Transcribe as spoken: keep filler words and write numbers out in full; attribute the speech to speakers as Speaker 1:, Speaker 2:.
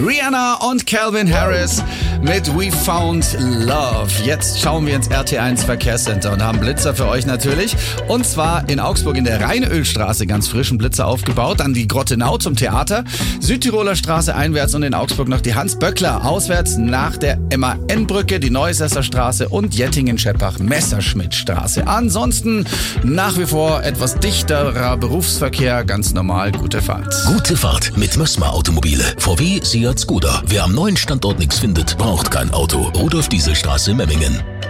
Speaker 1: Rihanna und Calvin Harris mit We Found Love. Jetzt schauen wir ins R T eins Verkehrscenter und haben Blitzer für euch natürlich. Und zwar in Augsburg in der Rheinölstraße ganz frischen Blitzer aufgebaut. Dann die Grottenau zum Theater, Südtiroler Straße einwärts und in Augsburg noch die Hans-Böckler auswärts nach der M A N-Brücke, die Neusässer Straße und Jettingen-Scheppach-Messerschmitt-Straße. Ansonsten nach wie vor etwas dichterer Berufsverkehr, ganz normal. Gute Fahrt.
Speaker 2: Gute Fahrt mit Mössmer Automobile. V W, Seat, Skoda. Wer am neuen Standort nichts findet, braucht kein Auto. Rudolf-Diesel-Straße, Memmingen.